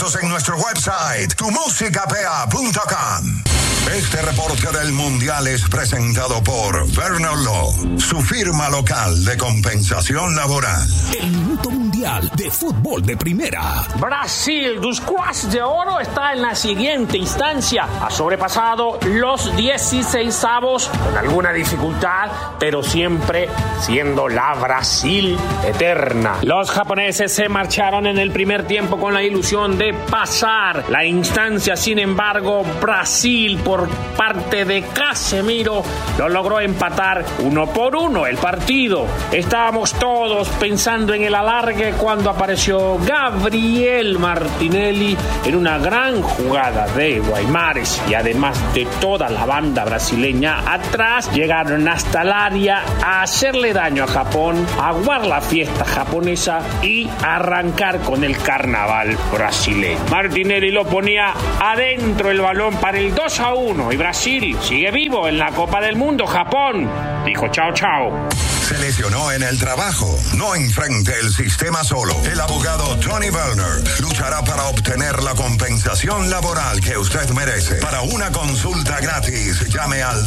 boletos en nuestro website, tumusicapa.com. Este reporte del Mundial es presentado por Vernon Law, su firma local de compensación laboral. El Minuto Mundial de Fútbol de Primera. Brasil, dos Cuartos de Oro, está en la siguiente instancia. Ha sobrepasado los 16avos con alguna dificultad, pero siempre siendo la Brasil eterna. Los japoneses se marcharon en el primer tiempo con la ilusión de pasar la instancia. Sin embargo, Brasil, por parte de Casemiro, lo logró empatar 1-1 el partido. Estábamos todos pensando en el alargue cuando apareció Gabriel Martinelli en una gran jugada de Guaimares, y además de toda la banda brasileña atrás, llegaron hasta el área a hacerle daño a Japón, a aguar la fiesta japonesa y arrancar con el carnaval brasileño. Martinelli lo ponía adentro el balón para el 2-1 y Brasil sigue vivo en la Copa del Mundo. Japón dijo chao chao. Se lesionó en el trabajo. No enfrente el sistema solo. El abogado Tony Werner luchará para obtener la compensación laboral que usted merece. Para una consulta gratis, llame al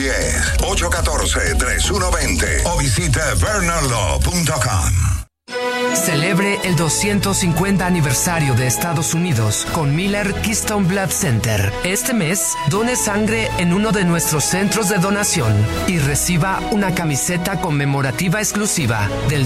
610-814-3120 o visite wernerlaw.com. Celebre el 250 aniversario de Estados Unidos con Miller Keystone Blood Center. Este mes, done sangre en uno de nuestros centros de donación y reciba una camiseta conmemorativa exclusiva del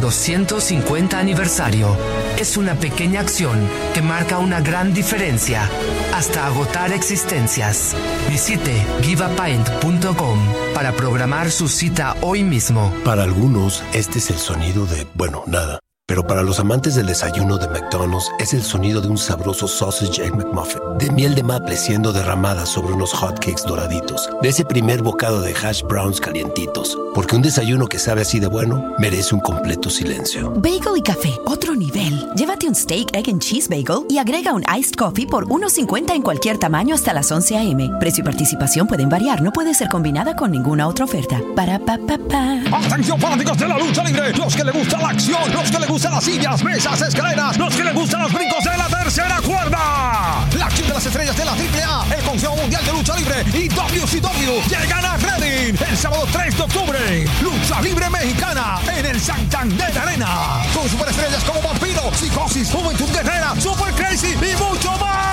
250 aniversario. Es una pequeña acción que marca una gran diferencia hasta agotar existencias. Visite giveapaint.com para programar su cita hoy mismo. Para algunos, este es el sonido de, nada. Pero para los amantes del desayuno de McDonald's es el sonido de un sabroso sausage egg McMuffin, de miel de maple siendo derramada sobre unos hotcakes doraditos, de ese primer bocado de hash browns calientitos, porque un desayuno que sabe así de bueno merece un completo silencio. Bagel y café, otro nivel. Llévate un steak, egg and cheese bagel y agrega un iced coffee por $1.50 en cualquier tamaño hasta las 11 a.m. Precio y participación pueden variar, no puede ser combinada con ninguna otra oferta. Para pa pa pa. Atención, fanáticos de la lucha libre, los que le gusta la acción, los que le gustan las sillas, mesas, escaleras, los que le gustan los brincos de la tercera cuerda. La acción de las estrellas de la AAA, el Consejo Mundial de Lucha Libre y WCW llegan a Reading el sábado 3 de octubre. Lucha Libre Mexicana en el Santander Arena. Con superestrellas como Vampiro, Psicosis, Juventud Guerrera, Super Crazy y mucho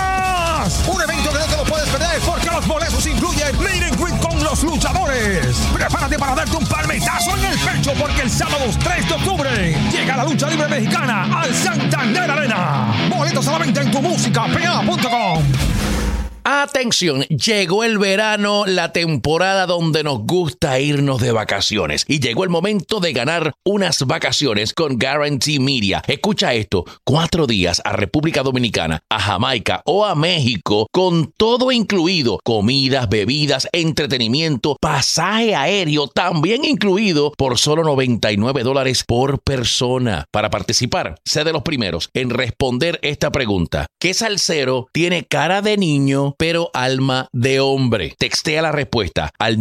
más. Un evento que no te lo puedes perder porque los boletos incluyen meet and greet con los luchadores. Prepárate para darte un palmetazo en el pecho porque el sábado 3 de octubre llega la lucha libre mexicana al Santander Arena. Boletos a la venta en tumusicapa.com. Atención, llegó el verano, la temporada donde nos gusta irnos de vacaciones, y llegó el momento de ganar unas vacaciones con Guarantee Media. Escucha esto: 4 días a República Dominicana, a Jamaica o a México con todo incluido, comidas, bebidas, entretenimiento, pasaje aéreo también incluido por solo $99 por persona. Para participar, sé de los primeros en responder esta pregunta: ¿qué salsero tiene cara de niño pero alma de hombre? Textea la respuesta al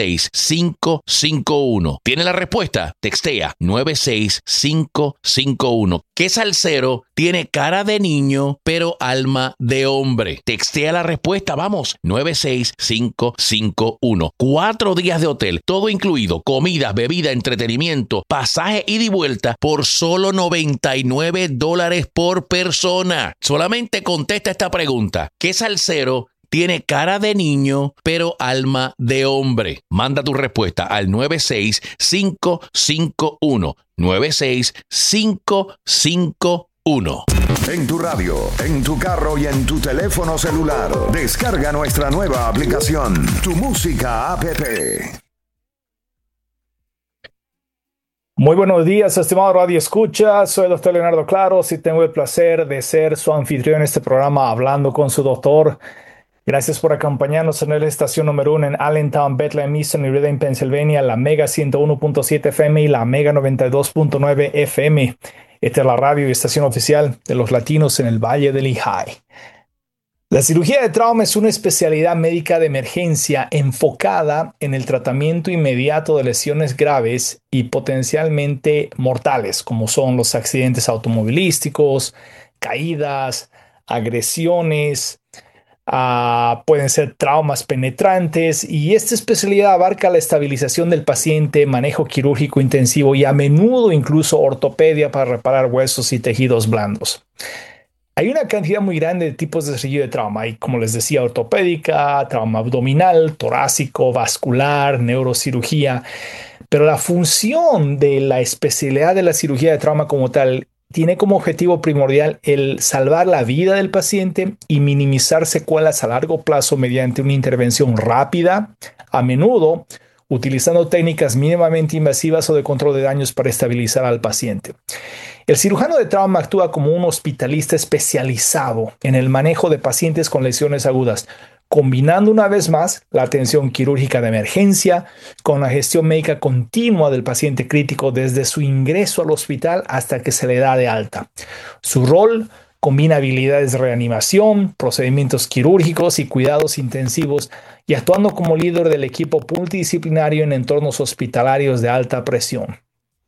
96551. ¿Tiene la respuesta? Textea 96551. ¿Qué salsero tiene cara de niño pero alma de hombre? Textea la respuesta, vamos, 96551. 4 días de hotel, todo incluido, comidas, bebida, entretenimiento, pasaje ida y vuelta por solo $99 por persona. Solamente contesta esta pregunta: ¿qué salsero tiene cara de niño pero alma de hombre? Manda tu respuesta al 96551. 96551. En tu radio, en tu carro y en tu teléfono celular, descarga nuestra nueva aplicación, Tu Música App. Muy buenos días, estimado Radio Escucha. Soy el doctor Leonardo Claros y tengo el placer de ser su anfitrión en este programa Hablando con su Doctor. Gracias por acompañarnos en la estación número 1 en Allentown, Bethlehem, Easton y Reading, Pennsylvania, la Mega 101.7 FM y la Mega 92.9 FM. Esta es la radio y estación oficial de los latinos en el Valle del Lehigh. La cirugía de trauma es una especialidad médica de emergencia enfocada en el tratamiento inmediato de lesiones graves y potencialmente mortales, como son los accidentes automovilísticos, caídas, agresiones, pueden ser traumas penetrantes, y esta especialidad abarca la estabilización del paciente, manejo quirúrgico intensivo y a menudo incluso ortopedia para reparar huesos y tejidos blandos. Hay una cantidad muy grande de tipos de cirugía de trauma. Hay, como les decía, ortopédica, trauma abdominal, torácico, vascular, neurocirugía. Pero la función de la especialidad de la cirugía de trauma como tal tiene como objetivo primordial el salvar la vida del paciente y minimizar secuelas a largo plazo mediante una intervención rápida, a menudo utilizando técnicas mínimamente invasivas o de control de daños para estabilizar al paciente. El cirujano de trauma actúa como un hospitalista especializado en el manejo de pacientes con lesiones agudas, combinando una vez más la atención quirúrgica de emergencia con la gestión médica continua del paciente crítico desde su ingreso al hospital hasta que se le da de alta. Su rol combina habilidades de reanimación, procedimientos quirúrgicos y cuidados intensivos, y actuando como líder del equipo multidisciplinario en entornos hospitalarios de alta presión.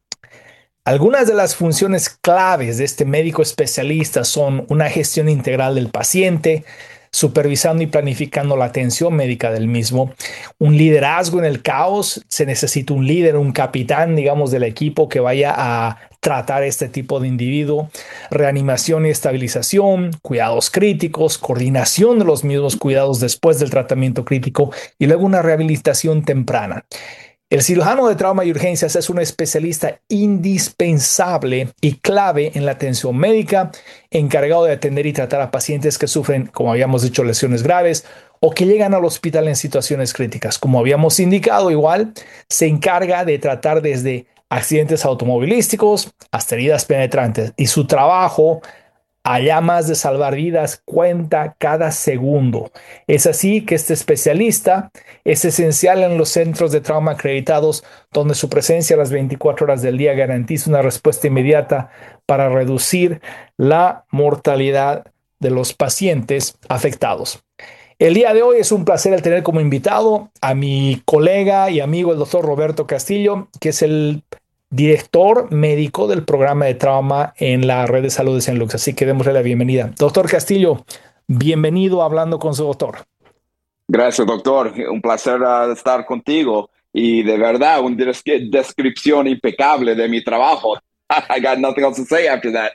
Algunas de las funciones claves de este médico especialista son una gestión integral del paciente, supervisando y planificando la atención médica del mismo, un liderazgo en el caos. Se necesita un líder, un capitán, digamos, del equipo que vaya a tratar este tipo de individuo, reanimación y estabilización, cuidados críticos, coordinación de los mismos cuidados después del tratamiento crítico y luego una rehabilitación temprana. El cirujano de trauma y urgencias es un especialista indispensable y clave en la atención médica, encargado de atender y tratar a pacientes que sufren, como habíamos dicho, lesiones graves o que llegan al hospital en situaciones críticas. Como habíamos indicado, igual se encarga de tratar desde accidentes automovilísticos hasta heridas penetrantes, y su trabajo, allá más de salvar vidas, cuenta cada segundo. Es así que este especialista es esencial en los centros de trauma acreditados, donde su presencia a las 24 horas del día garantiza una respuesta inmediata para reducir la mortalidad de los pacientes afectados. El día de hoy es un placer el tener como invitado a mi colega y amigo, el doctor Roberto Castillo, que es el director médico del programa de trauma en la red de salud de St. Luke's. Así que démosle la bienvenida. Doctor Castillo, bienvenido a Hablando con su doctor. Gracias, doctor. Un placer estar contigo, y de verdad una descripción impecable de mi trabajo. I got nothing else to say after that.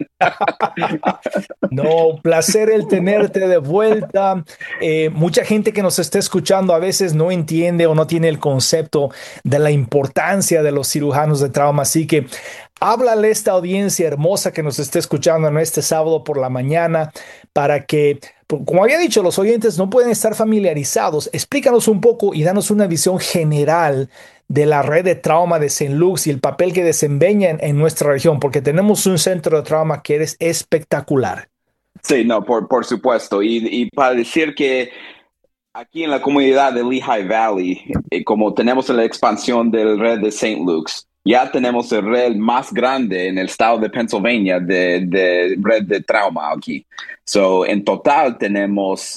No, placer el tenerte de vuelta. Mucha gente que nos está escuchando a veces no entiende o no tiene el concepto de la importancia de los cirujanos de trauma, así que háblale a esta audiencia hermosa que nos está escuchando en este sábado por la mañana, para que, como había dicho, los oyentes no pueden estar familiarizados. Explícanos un poco y danos una visión general de la red de trauma de St. Luke's y el papel que desempeña en nuestra región, porque tenemos un centro de trauma que es espectacular. Sí, no, por supuesto. Y para decir que aquí en la comunidad de Lehigh Valley, como tenemos la expansión del red de St. Luke's, ya tenemos el red más grande en el estado de Pennsylvania de red de trauma aquí. So, en total tenemos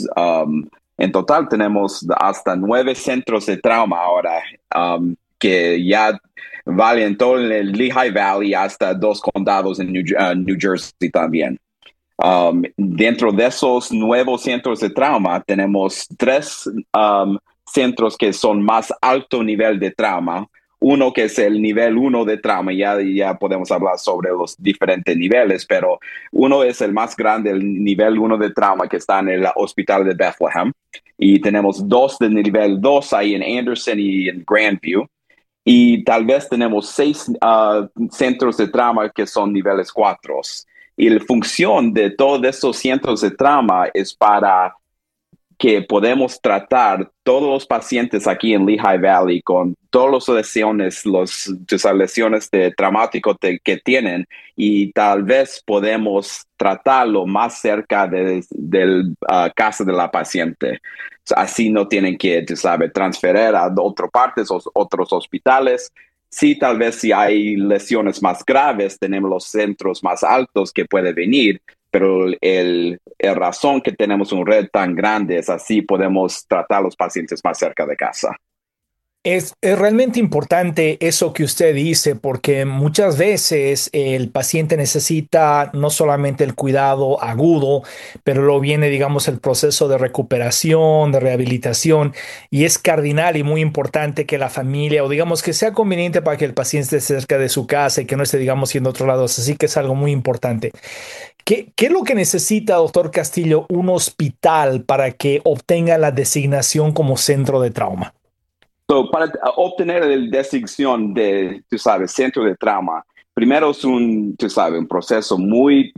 hasta 9 centros de trauma ahora, que ya valen todo en el Lehigh Valley, hasta 2 condados en New Jersey también. Dentro de esos nuevos centros de trauma tenemos 3 centros que son más alto nivel de trauma. Uno que es el nivel 1 de trauma, ya podemos hablar sobre los diferentes niveles, pero uno es el más grande, el nivel 1 de trauma, que está en el hospital de Bethlehem. Y tenemos 2 de nivel 2 ahí en Anderson y en Grandview. Y tal vez tenemos 6 centros de trauma que son niveles 4. Y la función de todos estos centros de trauma es para que podemos tratar todos los pacientes aquí en Lehigh Valley con todas las lesiones, lesiones traumáticas que tienen, y tal vez podemos tratarlo más cerca de casa de la paciente. Así no tienen que, transferir a otras partes o otros hospitales. Sí, tal vez si hay lesiones más graves, tenemos los centros más altos que puede venir, pero el razón que tenemos una red tan grande es así podemos tratar a los pacientes más cerca de casa. Es realmente importante eso que usted dice, porque muchas veces el paciente necesita no solamente el cuidado agudo, pero luego viene, digamos, el proceso de recuperación, de rehabilitación, y es cardinal y muy importante que la familia, o digamos que sea conveniente para que el paciente esté cerca de su casa y que no esté, digamos, yendo a otros lados. Así que es algo muy importante. ¿Qué es lo que necesita, doctor Castillo, un hospital para que obtenga la designación como centro de trauma? So, para obtener la designación de, tú sabes, centro de trauma, primero es un proceso muy,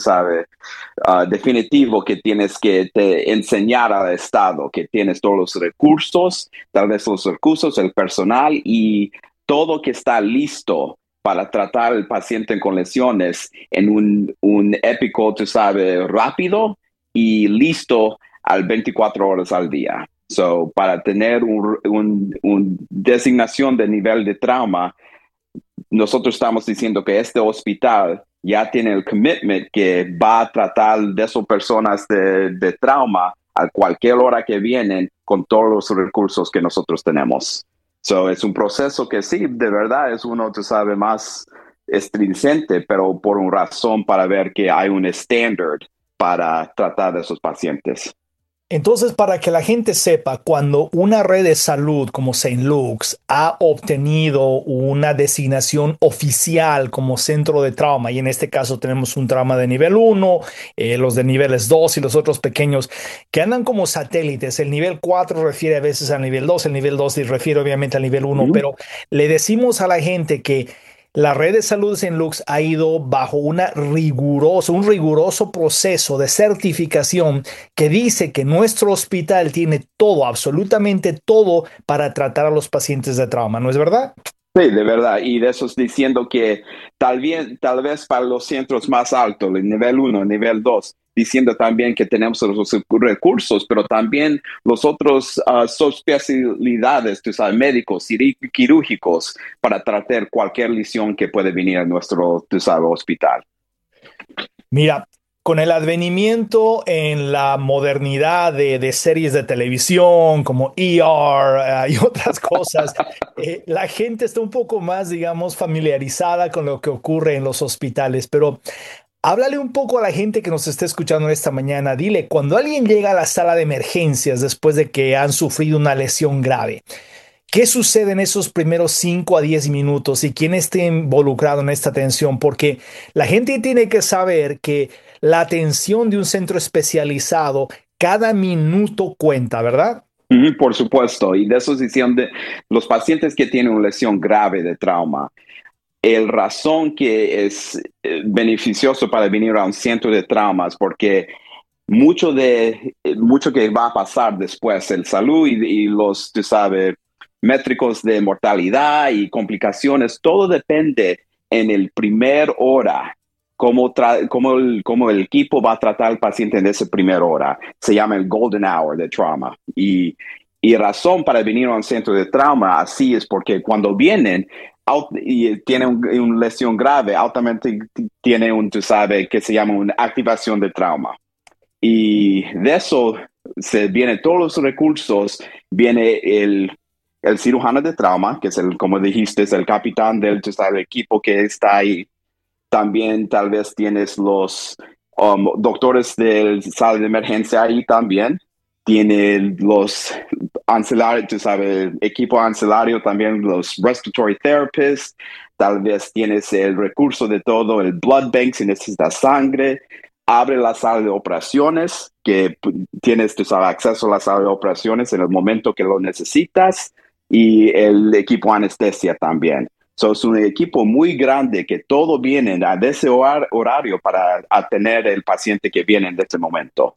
definitivo que tienes que enseñar al Estado que tienes todos los recursos, tal vez los recursos, el personal y todo que está listo para tratar al paciente con lesiones en un épico, rápido y listo al 24 horas al día. So, para tener un designación de nivel de trauma, nosotros estamos diciendo que este hospital ya tiene el commitment que va a tratar de esas personas de trauma a cualquier hora que vienen con todos los recursos que nosotros tenemos. So, es un proceso que sí, de verdad es uno, más estridente, pero por una razón para ver que hay un estándar para tratar de esos pacientes. Entonces, para que la gente sepa, cuando una red de salud como St. Luke's ha obtenido una designación oficial como centro de trauma, y en este caso tenemos un trauma de nivel 1, los de niveles 2 y los otros pequeños que andan como satélites. El nivel 4 refiere a veces al nivel 2, el nivel 2 refiere obviamente al nivel 1, pero le decimos a la gente que la red de salud de St. Luke's ha ido bajo un riguroso proceso de certificación que dice que nuestro hospital tiene todo, absolutamente todo, para tratar a los pacientes de trauma, ¿no es verdad? Sí, de verdad. Y de eso es diciendo que tal vez para los centros más altos, el nivel 1, el nivel 2, diciendo también que tenemos los recursos, pero también los otros subespecialidades, médicos, quirúrgicos, para tratar cualquier lesión que puede venir a nuestro, hospital. Mira, con el advenimiento en la modernidad de series de televisión como ER y otras cosas, la gente está un poco más, digamos, familiarizada con lo que ocurre en los hospitales, pero háblale un poco a la gente que nos está escuchando esta mañana. Dile, cuando alguien llega a la sala de emergencias después de que han sufrido una lesión grave, ¿qué sucede en esos primeros 5 a 10 minutos y quién esté involucrado en esta atención? Porque la gente tiene que saber que la atención de un centro especializado, cada minuto cuenta, ¿verdad? Por supuesto. Y de eso es diciendo de los pacientes que tienen una lesión grave de trauma. El razón que es beneficioso para venir a un centro de traumas, porque mucho que va a pasar después, el salud y los, métricos de mortalidad y complicaciones, todo depende en el primer hora, cómo el equipo va a tratar al paciente en esa primera hora. Se llama el golden hour de trauma. Y razón para venir a un centro de trauma así es porque cuando vienen y tienen una lesión grave, altamente tiene que se llama una activación de trauma. Y de eso vienen todos los recursos, viene el cirujano de trauma, que es como dijiste, es el capitán del equipo que está ahí. También tal vez tienes los doctores de sala de emergencia ahí también. Tiene los ancillarios, el equipo ancillario, también los respiratory therapists. Tal vez tienes el recurso de todo, el blood bank si necesitas sangre. Abre la sala de operaciones, que tienes acceso a la sala de operaciones en el momento que lo necesitas. Y el equipo anestesia también. Es un equipo muy grande que todo viene a ese horario para atender el paciente que viene en ese momento.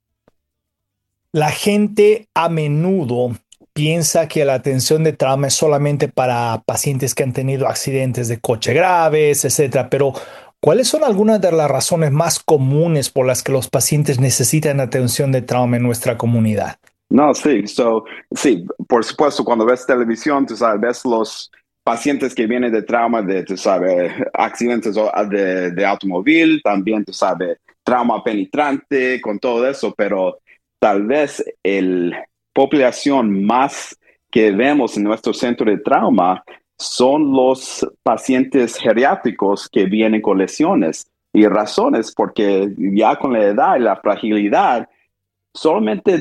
La gente a menudo piensa que la atención de trauma es solamente para pacientes que han tenido accidentes de coche graves, etcétera, pero ¿cuáles son algunas de las razones más comunes por las que los pacientes necesitan atención de trauma en nuestra comunidad? No, sí, sí, por supuesto, cuando ves televisión, ves los pacientes que vienen de trauma de, accidentes de automóvil, también, trauma penetrante, con todo eso, pero tal vez la población más que vemos en nuestro centro de trauma son los pacientes geriátricos que vienen con lesiones y razones porque ya con la edad y la fragilidad solamente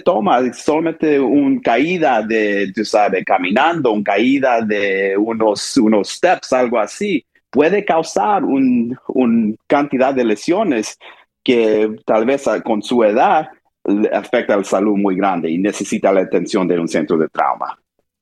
una caída de, tú sabes, caminando, una caída de unos steps, algo así, puede causar una cantidad de lesiones que tal vez con su edad afecta a la salud muy grande y necesita la atención de un centro de trauma.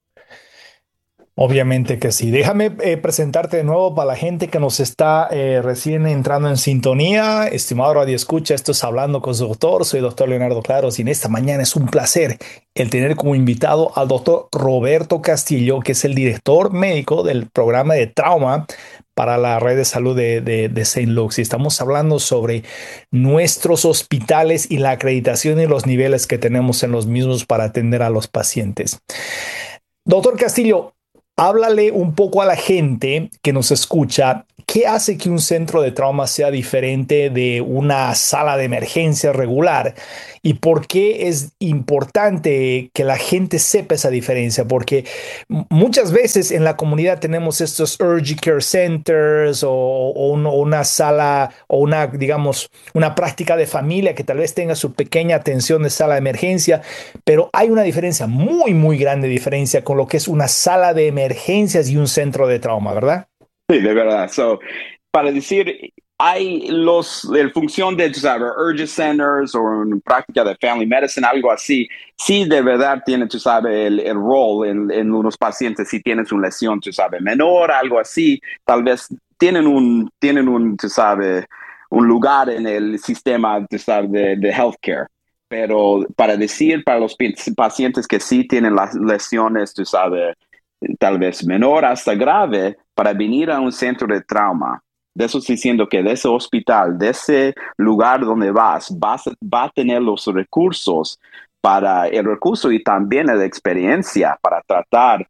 Obviamente que sí. Déjame presentarte de nuevo para la gente que nos está recién entrando en sintonía. Estimado Radio Escucha, esto es Hablando con su doctor. Soy el doctor Leonardo Claros y en esta mañana es un placer el tener como invitado al doctor Roberto Castillo, que es el director médico del programa de trauma para la red de salud de St. Luke's. Y estamos hablando sobre nuestros hospitales y la acreditación y los niveles que tenemos en los mismos para atender a los pacientes. Doctor Castillo, háblale un poco a la gente que nos escucha. ¿Qué hace que un centro de trauma sea diferente de una sala de emergencia regular? ¿Y por qué es importante que la gente sepa esa diferencia? Porque muchas veces en la comunidad tenemos estos urgent care centers o una sala o digamos, una práctica de familia que tal vez tenga su pequeña atención de sala de emergencia, pero hay una diferencia, muy, muy grande diferencia con lo que es una sala de emergencias y un centro de trauma, ¿verdad? Sí, de verdad. Para decir, hay la función de, tú sabes, urgent centers o una práctica de family medicine, algo así. Sí, de verdad tiene, tú sabes, el rol en unos pacientes si tienes una lesión, tú sabes, menor, algo así. Tal vez tienen un, tú sabes, un lugar en el sistema, tú sabes, de healthcare. Pero para decir, para los pacientes que sí tienen las lesiones, tú sabes, tal vez menor hasta grave, para venir a un centro de trauma. De eso estoy diciendo que de ese hospital, de ese lugar donde va a tener los recursos para el recurso y también la experiencia para tratar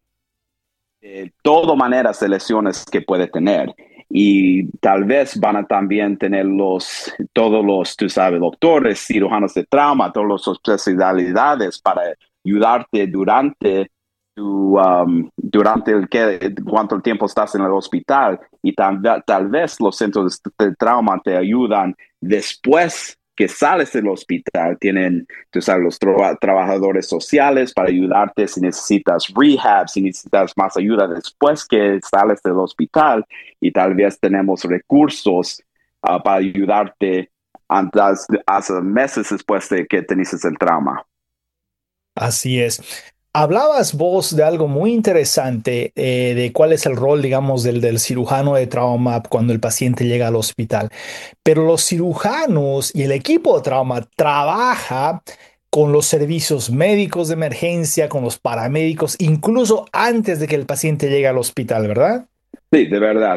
todas maneras de lesiones que puede tener. Y tal vez van a también tener todos los, tú sabes, doctores, cirujanos de trauma, todas las especialidades para ayudarte durante cuánto tiempo estás en el hospital y tal vez los centros de trauma te ayudan después que sales del hospital. Tienen, tú sabes, los trabajadores sociales para ayudarte si necesitas rehab, si necesitas más ayuda después que sales del hospital y tal vez tenemos recursos para ayudarte hasta meses después de que tenés el trauma. Así es. Hablabas vos de algo muy interesante, de cuál es el rol, digamos, del cirujano de trauma cuando el paciente llega al hospital. Pero los cirujanos y el equipo de trauma trabaja con los servicios médicos de emergencia, con los paramédicos, incluso antes de que el paciente llegue al hospital, ¿verdad? Sí, de verdad.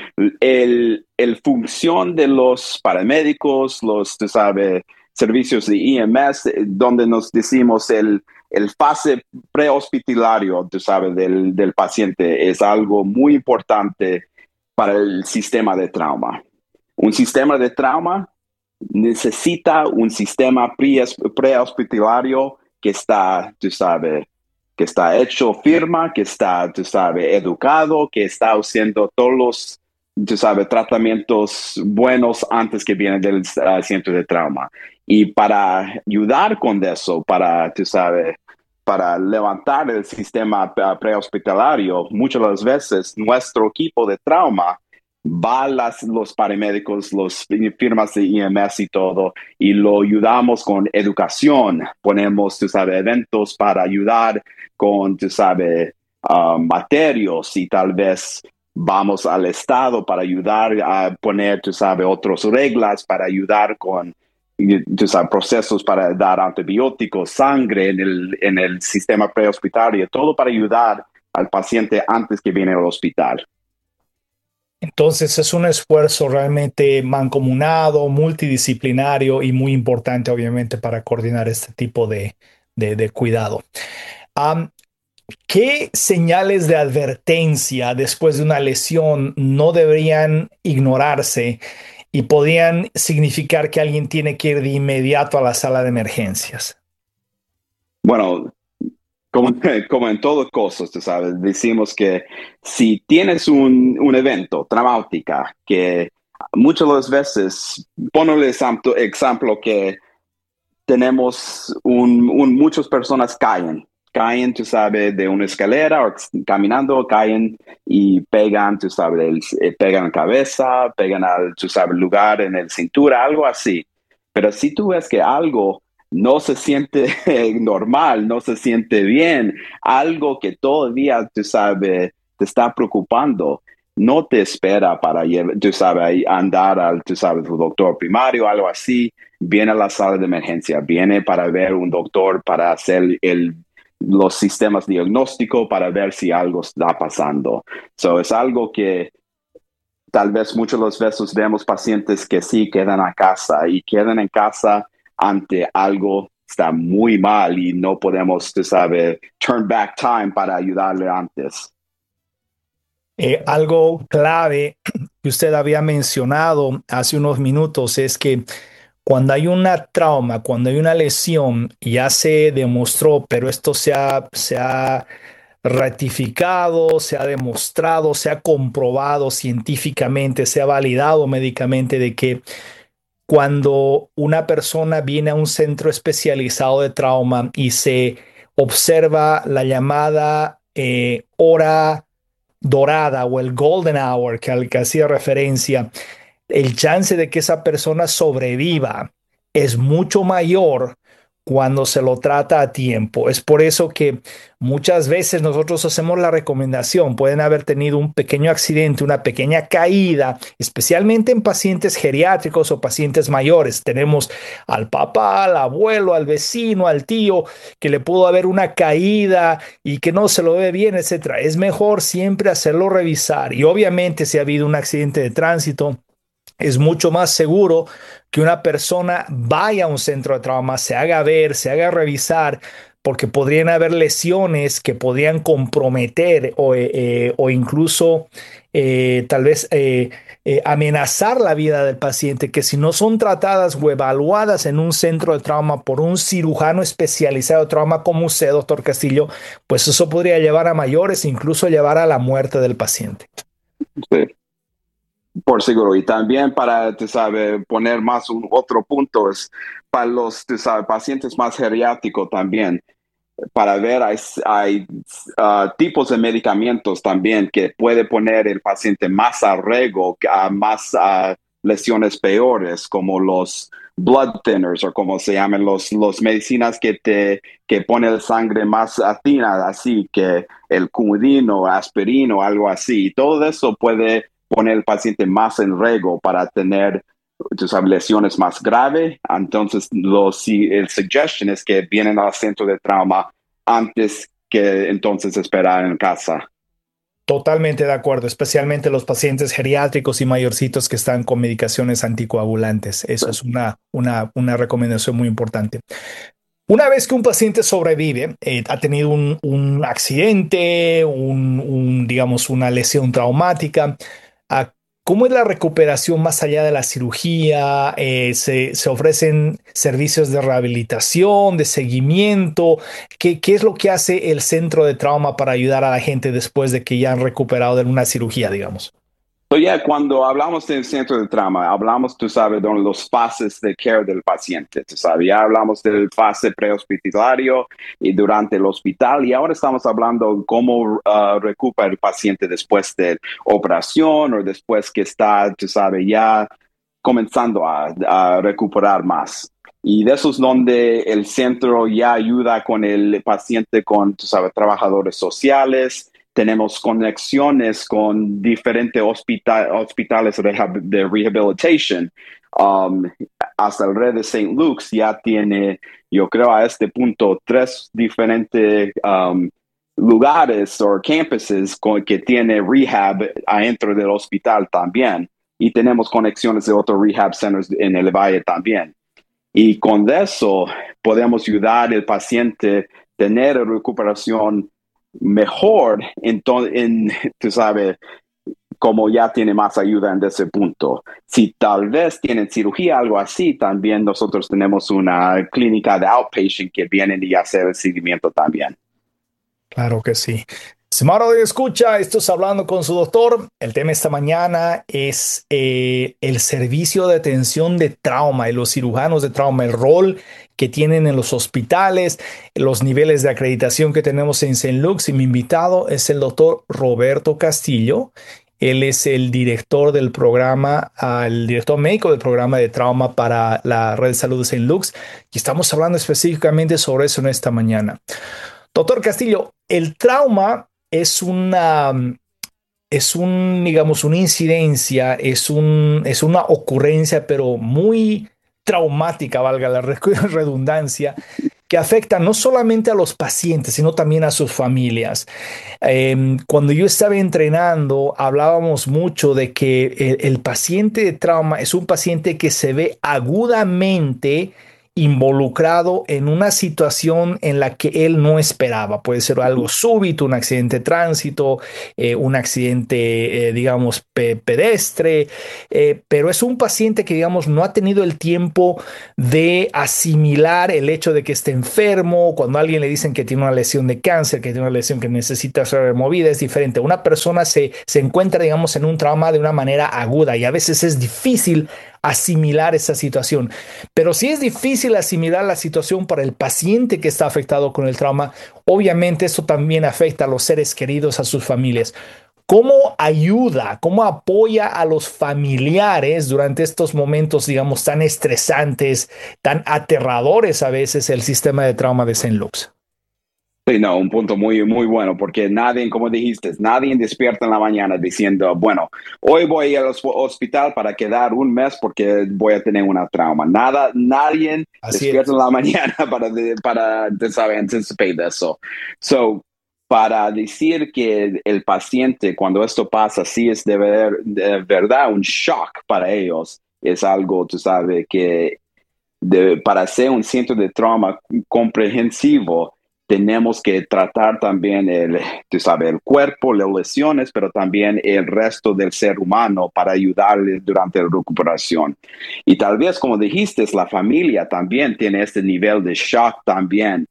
El función de los paramédicos, tú sabes, servicios de EMS, donde nos decimos el fase prehospitalario, tú sabes, del paciente es algo muy importante para el sistema de trauma. Un sistema de trauma necesita un sistema prehospitalario que está, tú sabes, que está hecho firme, que está, tú sabes, educado, que está haciendo todos los, tú sabes, tratamientos buenos antes que vienen del centro de trauma. Y para ayudar con eso, tú sabes, para levantar el sistema prehospitalario, muchas de las veces nuestro equipo de trauma va a los paramédicos, las firmas de EMS y todo, y lo ayudamos con educación. Ponemos, tú sabes, eventos para ayudar con, tú sabes, materios y tal vez vamos al estado para ayudar a poner, tú sabes, otras reglas para ayudar con, tú sabes, procesos para dar antibióticos, sangre en el sistema prehospitalario, todo para ayudar al paciente antes que viene al hospital. Entonces es un esfuerzo realmente mancomunado, multidisciplinario y muy importante, obviamente, para coordinar este tipo de cuidado. ¿Qué señales de advertencia después de una lesión no deberían ignorarse y podrían significar que alguien tiene que ir de inmediato a la sala de emergencias? Bueno, Como en todas cosas, tú sabes, decimos que si tienes un evento traumático que muchas de las veces, pongo el ejemplo que tenemos muchas personas caen, tú sabes, de una escalera o caminando, caen y pegan, tú sabes, pegan la cabeza, pegan al, tú sabes, lugar en el cintura, algo así. Pero si tú ves que algo no se siente normal, no se siente bien, algo que todavía, tú sabes, te está preocupando, no te espera para, tú sabes, andar al, tú sabes, tu doctor primario, algo así, viene a la sala de emergencia, viene para ver un doctor para hacer los sistemas diagnósticos para ver si algo está pasando. Es algo que tal vez muchas de las veces vemos pacientes que sí quedan a casa y quedan en casa ante algo está muy mal y no podemos, tú sabes, turn back time para ayudarle antes. Algo clave que usted había mencionado hace unos minutos es que cuando hay una trauma, cuando hay una lesión, ya se demostró, pero esto se ha ratificado, se ha demostrado, se ha comprobado científicamente, se ha validado médicamente de que cuando una persona viene a un centro especializado de trauma y se observa la llamada hora dorada o el golden hour al que hacía referencia, el chance de que esa persona sobreviva es mucho mayor cuando se lo trata a tiempo. Es por eso que muchas veces nosotros hacemos la recomendación. Pueden haber tenido un pequeño accidente, una pequeña caída, especialmente en pacientes geriátricos o pacientes mayores. Tenemos al papá, al abuelo, al vecino, al tío, que le pudo haber una caída y que no se lo ve bien, etcétera. Es mejor siempre hacerlo revisar. Y obviamente si ha habido un accidente de tránsito, es mucho más seguro que una persona vaya a un centro de trauma, se haga ver, se haga revisar, porque podrían haber lesiones que podrían comprometer o incluso tal vez amenazar la vida del paciente, que si no son tratadas o evaluadas en un centro de trauma por un cirujano especializado de trauma como usted, doctor Castillo, pues eso podría llevar a mayores, incluso llevar a la muerte del paciente. Sí. Por seguro. Y también para, tú sabes, poner más otro punto es para los, tú sabes, pacientes más geriátricos también. Para ver, hay tipos de medicamentos también que puede poner el paciente más a riesgo, a más lesiones peores, como los blood thinners o como se llaman los medicinas que ponen la sangre más fina, así que el Coumadin, aspirina, algo así. Y todo eso puede poner al paciente más en riesgo para tener, tú sabes, lesiones más graves. Entonces, el suggestion es que vienen al centro de trauma antes que entonces esperar en casa. Totalmente de acuerdo, especialmente los pacientes geriátricos y mayorcitos que están con medicaciones anticoagulantes. Eso es una recomendación muy importante. Una vez que un paciente sobrevive, ha tenido un accidente, digamos, una lesión traumática, ¿cómo es la recuperación más allá de la cirugía? ¿Se ofrecen servicios de rehabilitación, de seguimiento? ¿Qué es lo que hace el centro de trauma para ayudar a la gente después de que ya han recuperado de una cirugía, digamos? Cuando hablamos del centro de trauma, hablamos, tú sabes, de las fases de care del paciente. Tú sabes, ya hablamos del fase prehospitalario y durante el hospital, y ahora estamos hablando de cómo recupera el paciente después de operación o después que está, tú sabes, ya comenzando a recuperar más. Y de eso es donde el centro ya ayuda con el paciente, con, tú sabes, trabajadores sociales. Tenemos conexiones con diferentes hospitales de rehabilitación. Hasta el red de St. Luke's ya tiene, yo creo a este punto, 3 diferentes lugares o campuses que tiene rehab adentro del hospital también. Y tenemos conexiones de otros rehab centers en el Valle también. Y con eso podemos ayudar al paciente a tener recuperación mejor, tú sabes, como ya tiene más ayuda en ese punto. Si tal vez tienen cirugía, algo así, también nosotros tenemos una clínica de outpatient que vienen y hacer el seguimiento también. Claro que sí. Estimado de escucha, esto es Hablando con su doctor. El tema esta mañana es el servicio de atención de trauma y los cirujanos de trauma, el rol que tienen en los hospitales, los niveles de acreditación que tenemos en St. Luke's. Y mi invitado es el doctor Roberto Castillo. Él es el director del programa, el director médico del programa de trauma para la red de salud de St. Luke's. Y estamos hablando específicamente sobre eso en esta mañana. Doctor Castillo, el trauma digamos, una incidencia, es una ocurrencia, pero muy traumática, valga la redundancia, que afecta no solamente a los pacientes, sino también a sus familias. Cuando yo estaba entrenando, hablábamos mucho de que el paciente de trauma es un paciente que se ve agudamente involucrado en una situación en la que él no esperaba. Puede ser algo súbito, un accidente de tránsito, un accidente, digamos, pedestre, pero es un paciente que, digamos, no ha tenido el tiempo de asimilar el hecho de que esté enfermo. Cuando a alguien le dicen que tiene una lesión de cáncer, que tiene una lesión que necesita ser removida, es diferente. Una persona se encuentra, digamos, en un trauma de una manera aguda y a veces es difícil asimilar esa situación. Pero si es difícil asimilar la situación para el paciente que está afectado con el trauma, obviamente eso también afecta a los seres queridos, a sus familias. ¿Cómo ayuda, cómo apoya a los familiares durante estos momentos, digamos, tan estresantes, tan aterradores a veces el sistema de trauma de St. Luke's? Sí, no, un punto muy, muy bueno, porque nadie, como dijiste, nadie despierta en la mañana diciendo, bueno, hoy voy al hospital para quedar un mes porque voy a tener una trauma. Nadie despierta en la mañana para anticipar eso. So, para decir que el paciente, cuando esto pasa, sí es de verdad un shock para ellos. Es algo, tú sabes, que para ser un centro de trauma comprensivo, tenemos que tratar también el cuerpo, las lesiones, pero también el resto del ser humano para ayudarle durante la recuperación. Y tal vez, como dijiste, la familia también tiene este nivel de shock también.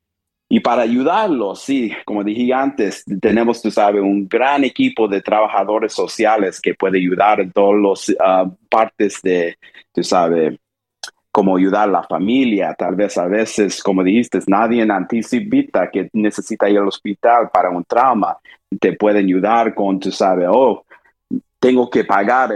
Y para ayudarlos, sí, como dije antes, tenemos, un gran equipo de trabajadores sociales que puede ayudar en todas las partes de, como ayudar a la familia. Tal vez a veces, como dijiste, nadie anticipa que necesita ir al hospital para un trauma. Te pueden ayudar con, tengo que pagar,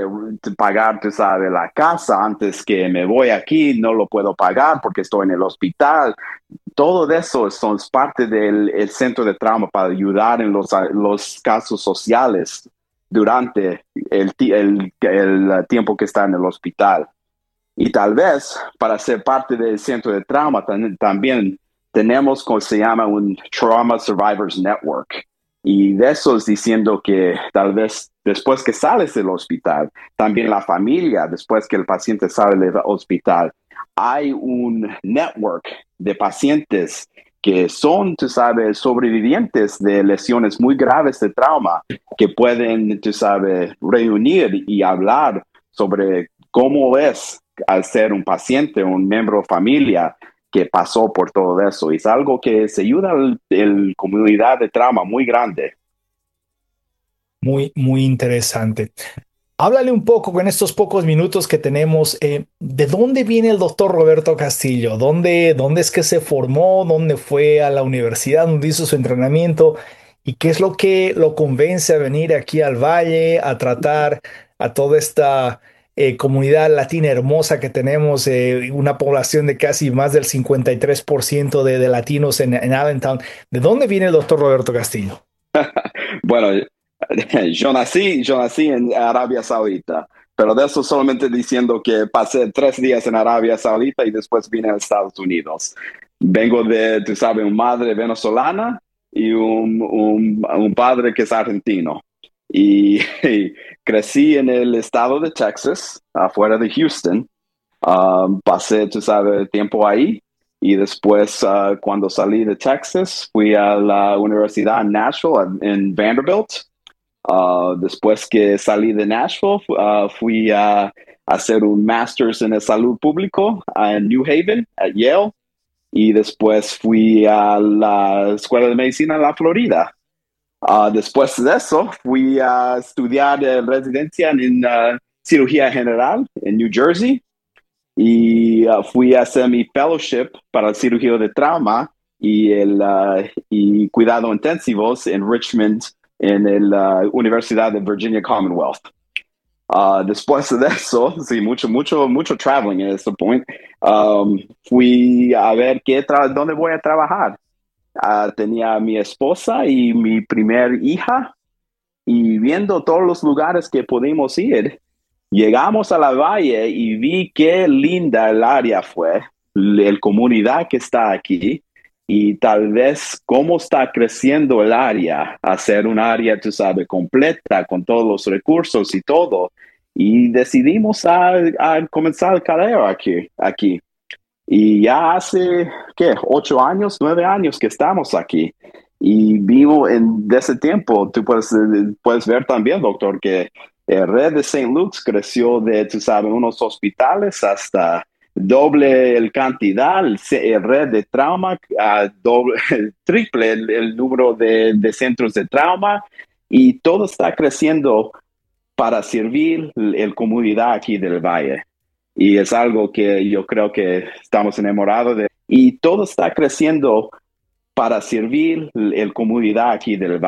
la casa antes que me voy aquí, no lo puedo pagar porque estoy en el hospital. Todo eso son parte del centro de trauma para ayudar en los casos sociales durante el tiempo que está en el hospital. Y tal vez para ser parte del centro de trauma también tenemos como se llama un Trauma Survivors Network. Y de eso es diciendo que tal vez después que sales del hospital, también la familia, después que el paciente sale del hospital, hay un network de pacientes que son, sobrevivientes de lesiones muy graves de trauma, que pueden, reunir y hablar sobre cómo es al ser un paciente, un miembro de familia que pasó por todo eso. Es algo que se ayuda a la comunidad de trauma muy grande. Muy, muy interesante. Háblale un poco con estos pocos minutos que tenemos. ¿De dónde viene el doctor Roberto Castillo? ¿Dónde es que se formó? ¿Dónde fue a la universidad? ¿Dónde hizo su entrenamiento? ¿Y qué es lo que lo convence a venir aquí al Valle a tratar a toda esta comunidad latina hermosa que tenemos? Una población de casi más del 53% de latinos en Allentown. ¿De dónde viene el doctor Roberto Castillo? Bueno, yo nací en Arabia Saudita, pero de eso solamente diciendo que pasé 3 días en Arabia Saudita y después vine a Estados Unidos. Vengo de, una madre venezolana y un padre que es argentino. Y crecí en el estado de Texas, afuera de Houston. Pasé, tiempo ahí. Y después, cuando salí de Texas, fui a la universidad en Nashville, en Vanderbilt. Después que salí de Nashville, fui a hacer un Masters en Salud Público en New Haven, at Yale. y después fui a la Escuela de Medicina en la Florida. Después de eso, fui a estudiar residencia en cirugía general en New Jersey y fui a hacer mi fellowship para el cirugía de trauma y cuidado intensivos en Richmond, en la Universidad de Virginia Commonwealth. Después de eso, sí, mucho traveling at this point. Fui a ver dónde voy a trabajar. Tenía a mi esposa y mi primer hija, y viendo todos los lugares que pudimos ir, llegamos a la Valle y vi qué linda el área fue, la comunidad que está aquí, y tal vez cómo está creciendo el área, a ser un área, tú sabes, completa, con todos los recursos y todo. Y decidimos a comenzar el carrera aquí. Y ya hace, 9 años que estamos aquí. Y vivo de ese tiempo. Tú puedes ver también, doctor, que el red de St. Luke's creció de, tú sabes, unos hospitales hasta doble el cantidad, el red de trauma, triple el número de centros de trauma, y todo está creciendo para servir la comunidad aquí del Valle. Y es algo que yo creo que estamos enamorados de. Y todo está creciendo para servir la comunidad aquí del Valle.